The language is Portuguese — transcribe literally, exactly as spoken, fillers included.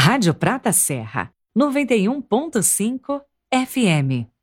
Rádio Prata Serra, noventa e um ponto cinco F M.